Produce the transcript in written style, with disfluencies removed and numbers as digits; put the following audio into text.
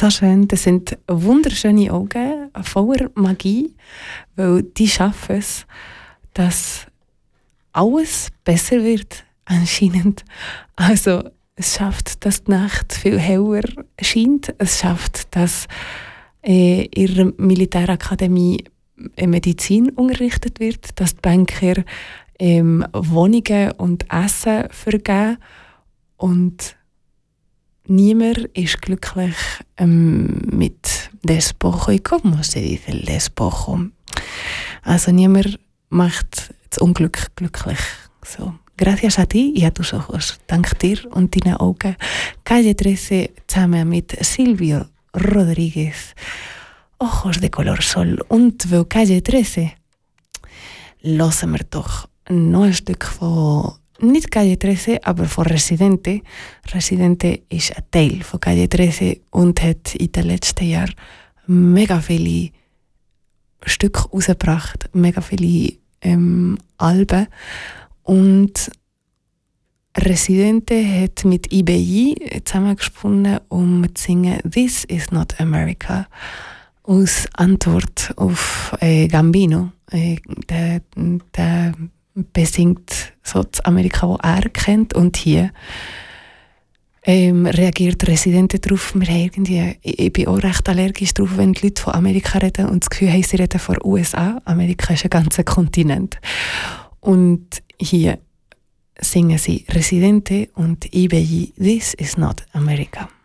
so schön. Das sind wunderschöne Augen, voller Magie, weil die schaffen es, dass alles besser wird, anscheinend. Also, es schafft, dass die Nacht viel heller scheint. Es schafft, dass in ihrer Militärakademie Medizin unterrichtet wird, dass die Banker Wohnungen und Essen vergeben. Und niemand ist glücklich mit despojo. ¿Y cómo se dice el despojo? Also niemand macht das Unglück glücklich. So. Gracias a ti y a tus ojos. Dank dir und deinen Augen. Calle 13 zusammen mit Silvio Rodríguez. Ojos de color sol. Und weil Calle 13 hören wir doch noch ein Stück von, nicht Calle 13, aber von Residente. Residente ist ein Teil von Calle 13 und hat in den letzten Jahren mega viele Stücke rausgebracht, mega viele Alben. Und Residente hat mit IBI zusammengesponnen, um zu singen «This is not America» aus Antwort auf Gambino. Der besingt so das Amerika, das er kennt. Und hier reagiert Residente darauf. Ich bin auch recht allergisch darauf, wenn die Leute von Amerika reden und das Gefühl haben, sie reden von USA. Amerika ist ein ganzer Kontinent. Und hier singen sie Residente und IBI «This is not America».